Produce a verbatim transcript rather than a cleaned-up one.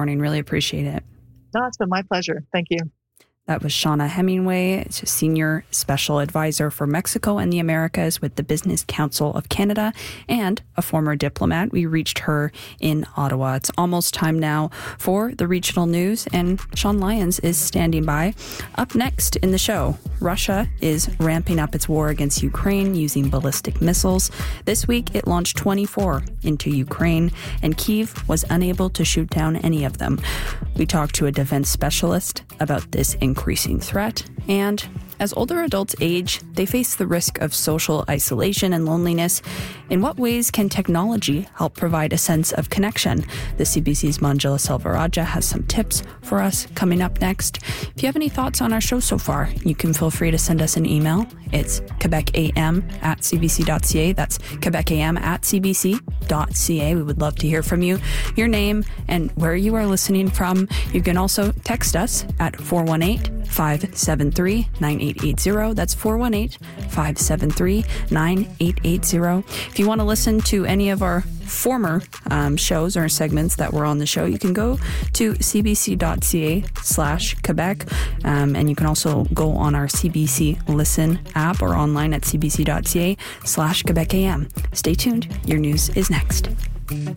morning. Really appreciate it. No, it's been my pleasure. Thank you. That was Shauna Hemingway, Senior Special Advisor for Mexico and the Americas with the Business Council of Canada and a former diplomat. We reached her in Ottawa. It's almost time now for the regional news, and Sean Lyons is standing by. Up next in the show, Russia is ramping up its war against Ukraine using ballistic missiles. This week, it launched twenty-four into Ukraine, and Kyiv was unable to shoot down any of them. We talked to a defense specialist about this increasing threat, and as older adults age, they face the risk of social isolation and loneliness. In what ways can technology help provide a sense of connection? The C B C's Manjula Selvarajah has some tips for us coming up next. If you have any thoughts on our show so far, you can feel free to send us an email. It's quebecam at cbc.ca. That's quebecam at cbc.ca. We would love to hear from you, your name, and where you are listening from. You can also text us at four one eight, five seven three, nine eight eight zero. That's four one eight, five seven three, nine eight eight zero. If you want to listen to any of our former um, shows or segments that were on the show, you can go to cbc.ca slash Quebec. Um, and you can also go on our C B C Listen app or online at cbc.ca slash Quebec AM. Stay tuned. Your news is next.